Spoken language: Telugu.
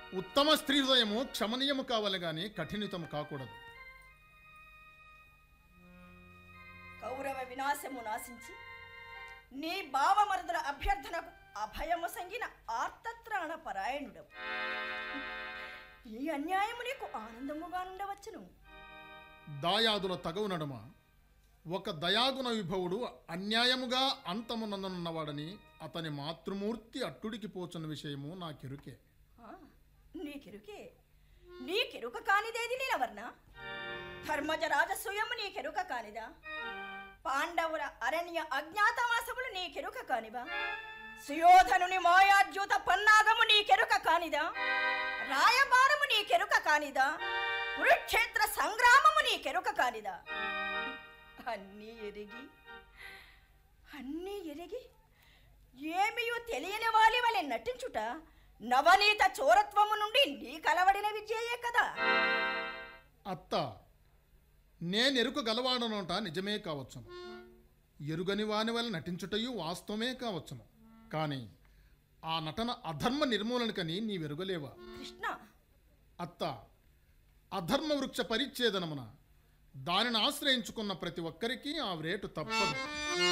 ఉత్తమ స్త్రీ హృదయము క్షమనీయము కావాలి గాని కఠినితము కాకూడదు. కౌరవ వినాశము నాశించి నీ భావమరుదుల అభ్యర్థనకు అభయము సంగిన ఆర్తత్రాణ పరాయణుడవు. ఈ అన్యాయము నీకు ఆనందముగా ఉండవచ్చును. దాయాదుల తగవు నడుమ ఒక దయాగుణ విభవుడు అన్యాయముగా అంతమునందనున్నవాడని అతని మాతృమూర్తి అట్టుడికి పోచున్న విషయము నాకెరుకే. నీకెరుకే? నీకెరుక కానిదేది నీలవర్ణ? ధర్మజ రాజసూయము నీకెరుక కానిదా? పాండవుల అరణ్య అజ్ఞాతవాసములు నీకెరుక కానివా? సుయోధనుని మాయాద్యూత పన్నాగము నీకెరుక కానిదా? రాయబారము నీకెరుక కానిదా? కురుక్షేత్ర సంగ్రామము నీకెరుక కానిదా? అన్నీ ఎరిగి ఏమియూ తెలియని వాలి వలె నటించుట నవనీత చోరత్వము నుండి నీ కలవడిన విద్యయే కదా. అత్త, నేనెరుక గలవాడనోట నిజమే కావచ్చును, ఎరుగని వాని వల్ల నటించుటయు వాస్తవమే కావచ్చును. కానీ ఆ నటన అధర్మ నిర్మూలనకని నీవెరుగలేవా? కృష్ణ, అత్త, అధర్మ వృక్ష పరిచ్ఛేదనమున దానిని ఆశ్రయించుకున్న ప్రతి ఒక్కరికి ఆ రేటు తప్పదు.